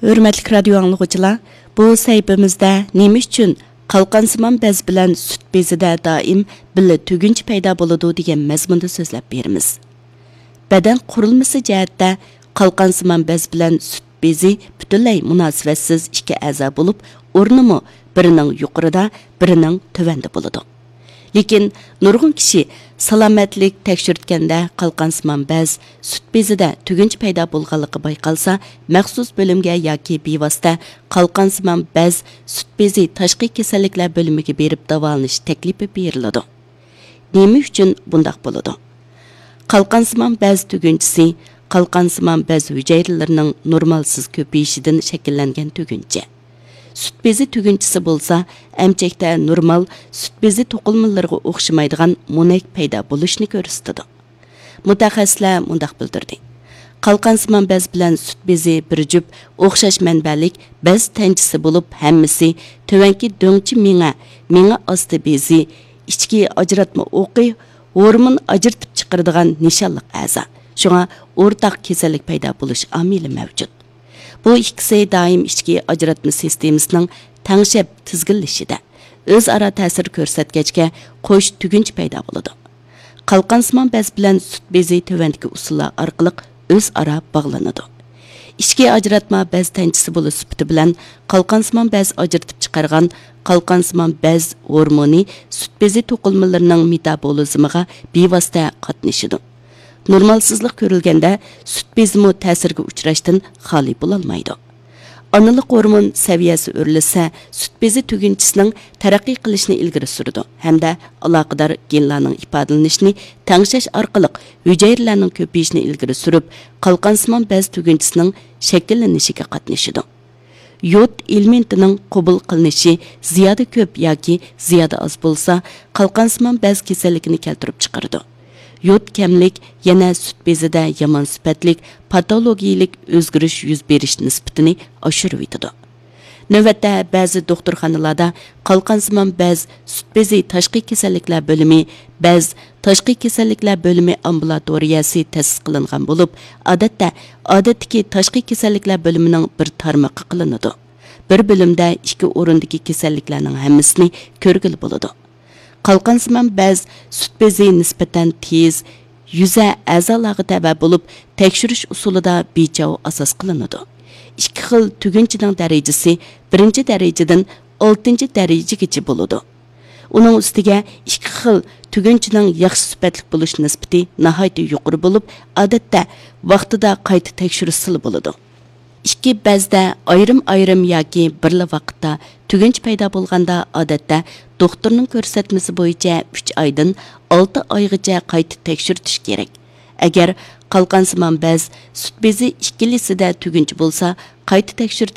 Hürmetlik radio anlıqçılar, bu səhifəmizdə nima üçün qalqansimon bez bilan süt bezida doim billa tugunchi paydo bo'ladi degan mazmunda so'zlab beramiz. Badan qurilmasi jihatda qalqansimon bez bilan süt bezi butunlay munosabatsiz ikki a'zo bo'lib, o'rnimi birining yuqorida, birining tuvanda bo'ladi. Lekin nurg'un kishi salomatlik tekshirtganda qalqansimon bez süt bezida tugunchi paydo bo'lganligi bayqalsa, maxsus bo'limga yoki bevosita qalqansimon bez süt bezi tashqi kasalliklar bo'limiga berib davolanish taklifi beriladi. Nima uchun bundoq bo'ladi? Qalqansimon bez tugunchisi qalqansimon bez hujayralarining normalsiz ko'payishidan shakllangan tuguncha. Süt bezi tugunchisi bo'lsa, emchakda normal süt bezi to'qilmalariga o'xshamaydigan mo'nak paydo bo'lishni ko'rsatadi. Mutaxassislar mundaq bildirdi. Qalqansimon bez bilan süt bezi bir jup o'xshash manbalik bez tanchisi bo'lib, hammasi tovanki do'ngchi minga osti bezi, ichki ajratma o'qi, hormon ajratib chiqaradigan nishonliq a'zo. Shunga o'rtaq kasallik paydo bo'lish omili mavjud. Bu ikkisi doim ichki ajratma sistemasining tangshab tizginlashida o'zaro ta'sir ko'rsatgachga qo'sh tugunch paydo bo'ladi. Qalqansimon bez bilan süt bezi tuvandagi usullar orqali o'zaro bog'lanadi. Ichki ajratma bez tanchisi bo'lish sifati bilan qalqansimon bez ajratib chiqargan qalqansimon bez hormoni süt bezi to'qilmalarining metabolizmiga bevosita qatnashadi. Normalsizlik ko'rilganda süt bezimi ta'sirga uchrashdan xoli bo'lolmaydi. Onalik hormon saviyasi o'rilsa, süt bezi tugunchisining taraqqiy qilishni ilgari suradi hamda aloqador genlarning ifodalanishini tangshash orqali hujayralarning ko'payishini ilgari surib, qalqansimon bez tugunchisining shakllanishiga qatnashadi. Yod elementining qabul qilinishi ziyoda ko'p yoki ziyoda oz bo'lsa, qalqansimon bez kasalligini keltirib chiqaradi. Yod kamlik yana süt bezida yomon sifatlik patologiyalik o'zgarish yuz berish nisbatini oshirib etadi. Navbatda ba'zi doktorxonalarda qalqansimon bez süt bezi tashqi kasalliklar bo'limi, bez tashqi kasalliklar bo'limi ambulatoriyasi ta'sis qilingan bo'lib, odatdagi tashqi kasalliklar bo'limining bir tarmoqi qilinadi. Bir bo'limda ikki o'rindagi kasalliklarning hammasini ko'rgili bo'ladi. Qalqansimon bez süt bezi nisbatan tez, yuza a'zolarga taba bo'lib, tekshirish usulida bechoq asos qilinadi. Ikki xil tugunchining darajasi birinchi darajadan 6-chi darajagacha bo'ladi. Uning ustiga ikki xil tugunchining yaxshi sifatli bo'lish nisbati nihoyat yuqori bo'lib, odatda vaqtida qayta tekshirish bo'ladi. Ikki bezda ayrim yoki birla vaqtda tugunch paydo bo'lganda odatda doktorning ko'rsatmasi bo'yicha 3 oydan 6 oygacha qayta tekshirtish kerak. Agar qalqansimon bez süt bezi ikkilisida tugunch bo'lsa, qayta tekshirib